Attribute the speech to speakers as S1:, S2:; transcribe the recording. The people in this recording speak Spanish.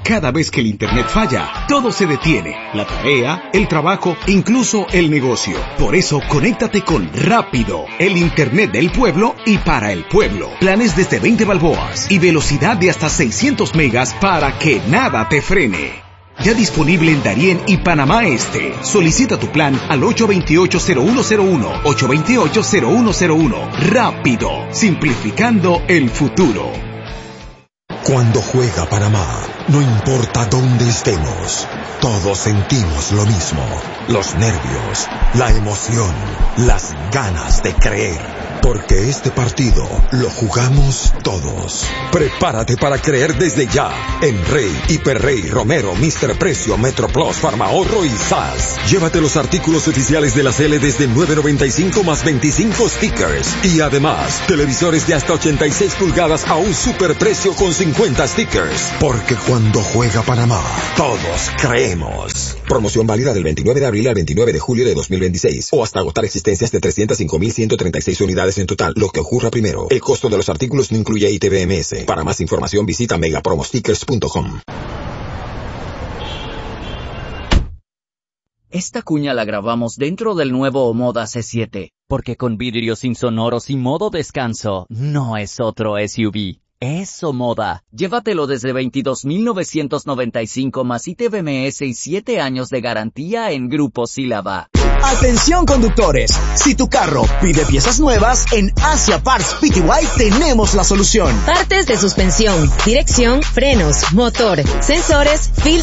S1: Cada vez que el internet falla, todo se detiene. La tarea, el trabajo, incluso el negocio. Por eso, conéctate con Rápido, el internet del pueblo y para el pueblo. Planes desde 20 balboas y velocidad de hasta 600 megas para que nada te frene. Ya disponible en Darién y Panamá Este. Solicita tu plan al 828-0101, 828-0101. Rápido, simplificando el futuro.
S2: Cuando juega Panamá, no importa dónde estemos, todos sentimos lo mismo. Los nervios, la emoción, las ganas de creer. Porque este partido lo jugamos todos. Prepárate para creer desde ya en Rey, Hiperrey, Romero, Mr. Precio, MetroPlus, Farmahorro y SAS. Llévate los artículos oficiales de la CL desde $9.95 más 25 stickers. Y además, televisores de hasta 86 pulgadas a un superprecio con 50 stickers. Porque cuando juega Panamá, todos creemos. Promoción válida del 29 de abril al 29 de julio de 2026 o hasta agotar existencias de 305.136 unidades en total, lo que ocurra primero. El costo de los artículos no incluye ITBMS. Para más información visita megapromostickers.com.
S3: Esta cuña la grabamos dentro del nuevo Omoda C7, porque con vidrios insonoros y modo descanso, no es otro SUV. Es Omoda. Llévatelo desde $22,995 más ITBMS y 7 años de garantía en Grupo Sílaba.
S4: Atención conductores, si tu carro pide piezas nuevas, en Asia Parts Pty tenemos la solución.
S5: Partes de suspensión, dirección, frenos, motor, sensores, filtros.